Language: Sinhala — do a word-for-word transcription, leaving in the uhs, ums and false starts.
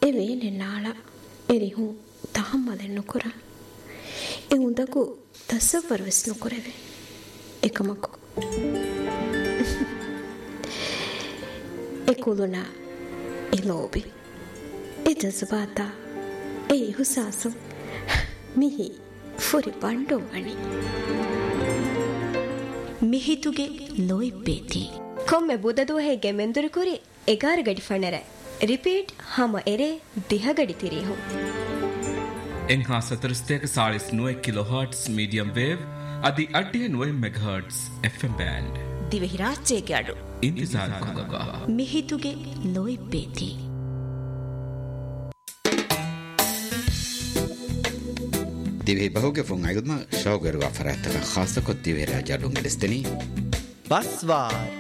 e vele nala erihu tahammaden nukura e undaku tasawwur ves nukurave ekamaku e kuluna e lobi e jazbata e husasu mihi furi bando ani මිහිතුගේ ලොයි පේති කොම්මෙ බුදදු හේගෙ මෙන්දුරු කුරි එගාර ගඩි ෆනර repeat හම එරේ දිහ ගඩි තිරිහු එන්හා සතරස්තයක සාලිස් නුව කිලෝහර්ට්ස් මීඩියම් වේව් අධි අඩ්ඩිය නුව මෙගහර්ට්ස් එෆ් එම් බෑන්ඩ් දිවෙහි රාජ්‍යයේ අඩු ඉන්තිසාර කුගා මිහිතුගේ ලොයි පේති दिवे बहुगे फुंग आयुद्मा शौगरवा फरातका खासा को दिवे राजा डुंगलिस्तनी बसवार